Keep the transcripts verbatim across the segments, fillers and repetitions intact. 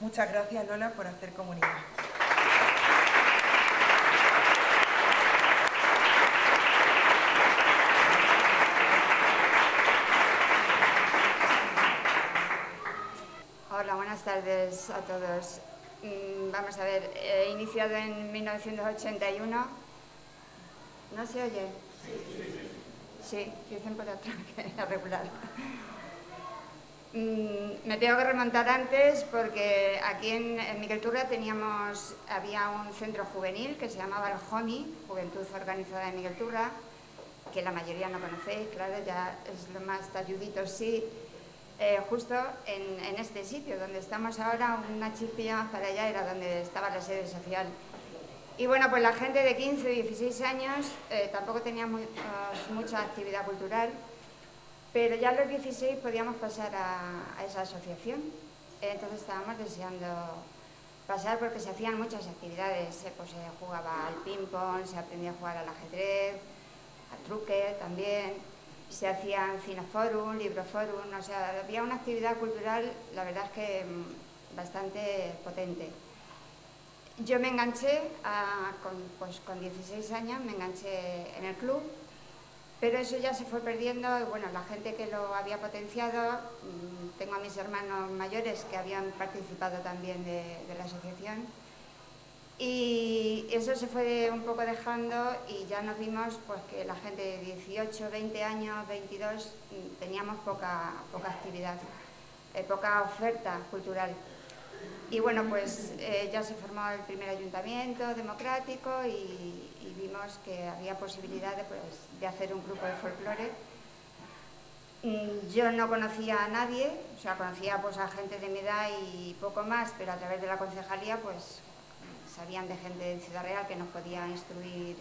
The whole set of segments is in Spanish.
Muchas gracias, Lola, por hacer comunidad. Hola, buenas tardes a todos. Vamos a ver, he iniciado en mil novecientos ochenta y uno. ¿No se oye? Sí, dicen por atrás que era regular. Me tengo que remontar antes porque aquí en, en Miguel Turra teníamos, había un centro juvenil que se llamaba el JOMI, Juventud Organizada de Miguel Turra, que la mayoría no conocéis, claro, ya es lo más talludito, sí. Eh, justo en, en este sitio donde estamos ahora, una chispilla más para allá era donde estaba la sede social. Y bueno, pues la gente de quince, dieciséis años eh, tampoco tenía muy, uh, mucha actividad cultural, pero ya a los dieciséis podíamos pasar a, a esa asociación. Entonces estábamos deseando pasar porque se hacían muchas actividades, eh, pues se jugaba al ping-pong, se aprendía a jugar al ajedrez, al truque también, se hacían cineforum, libroforum, o sea, había una actividad cultural, la verdad es que bastante potente. Yo me enganché, a, con, pues con dieciséis años, me enganché en el club, pero eso ya se fue perdiendo y bueno, la gente que lo había potenciado, tengo a mis hermanos mayores que habían participado también de, de la asociación, y eso se fue un poco dejando y ya nos vimos pues que la gente de dieciocho, veinte años, veintidós, teníamos poca, poca actividad, eh, poca oferta cultural. Y bueno, pues eh, ya se formó el primer ayuntamiento democrático y, y vimos que había posibilidad de, pues, de hacer un grupo de folclore. Yo no conocía a nadie, o sea, conocía pues, a gente de mi edad y poco más, pero a través de la concejalía pues sabían de gente de Ciudad Real que nos podía instruir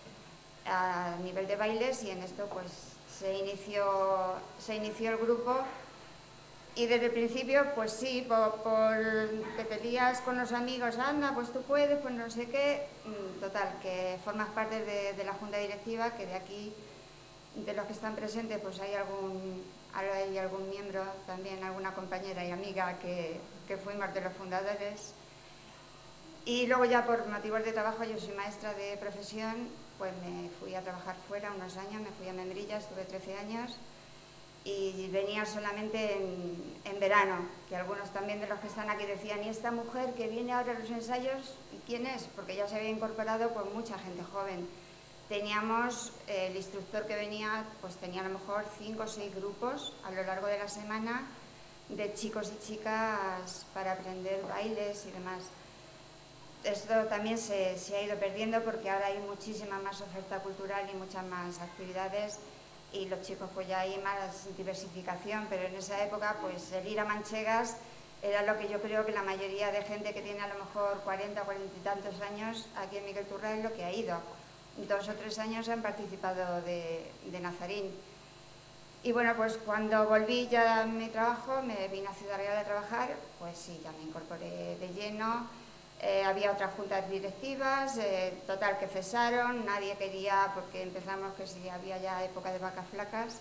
a nivel de bailes y en esto pues se inició, se inició el grupo. Y desde el principio, pues sí, por, por que te lías con los amigos, anda, pues tú puedes, pues no sé qué. Total, que formas parte de, de la junta directiva, que de aquí, de los que están presentes, pues hay algún, hay algún miembro, también alguna compañera y amiga que, que fuimos de los fundadores. Y luego ya por motivos de trabajo, yo soy maestra de profesión, pues me fui a trabajar fuera unos años, me fui a Membrilla, estuve trece años. Y venía solamente en, en verano, que algunos también de los que están aquí decían, ¿y esta mujer que viene ahora a los ensayos, quién es? Porque ya se había incorporado pues mucha gente joven. Teníamos, eh, el instructor que venía, pues tenía a lo mejor cinco o seis grupos a lo largo de la semana de chicos y chicas para aprender bailes y demás. Esto también se, se ha ido perdiendo porque ahora hay muchísima más oferta cultural y muchas más actividades y los chicos pues ya hay más diversificación, pero en esa época pues el ir a Manchegas era lo que yo creo que la mayoría de gente que tiene a lo mejor cuarenta, cuarenta y tantos años aquí en Miguel Turra es lo que ha ido. Dos o tres años han participado de, de Nazarín. Y bueno, pues cuando volví ya a mi trabajo, me vine a Ciudad Real a trabajar, pues sí, ya me incorporé de lleno. Eh, había otras juntas directivas, eh, total que cesaron, nadie quería, porque empezamos que sí, había ya época de vacas flacas,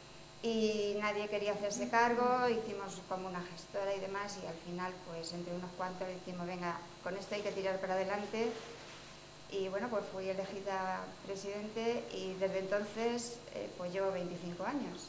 y nadie quería hacerse cargo, hicimos como una gestora y demás, y al final, pues entre unos cuantos dijimos, venga, con esto hay que tirar para adelante, y bueno, pues fui elegida presidente, y desde entonces, eh, pues llevo veinticinco años.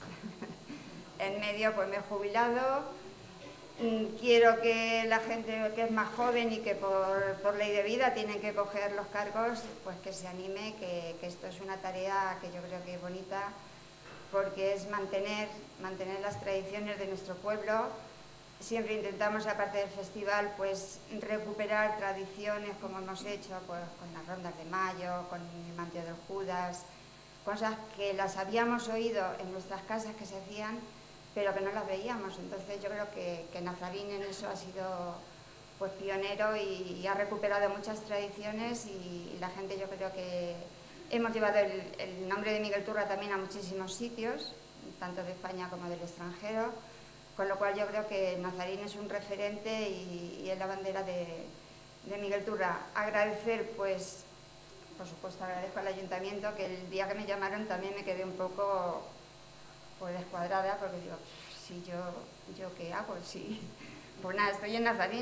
En medio, pues me he jubilado. Quiero que la gente que es más joven y que por, por ley de vida tienen que coger los cargos, pues que se anime, que, que esto es una tarea que yo creo que es bonita, porque es mantener, mantener las tradiciones de nuestro pueblo. Siempre intentamos, aparte del festival, pues recuperar tradiciones como hemos hecho pues, con las rondas de mayo, con el manteo del Judas, cosas que las habíamos oído en nuestras casas que se hacían, pero que no las veíamos. Entonces yo creo que, que Nazarín en eso ha sido pues pionero y, y ha recuperado muchas tradiciones y, y la gente, yo creo que hemos llevado el, el nombre de Miguel Turra también a muchísimos sitios, tanto de España como del extranjero, con lo cual yo creo que Nazarín es un referente y, y es la bandera de, de Miguel Turra. Agradecer, pues, por supuesto agradezco al ayuntamiento, que el día que me llamaron también me quedé un poco pues descuadrada, porque digo, si yo, yo qué hago, si, pues nada, estoy en Nazarín.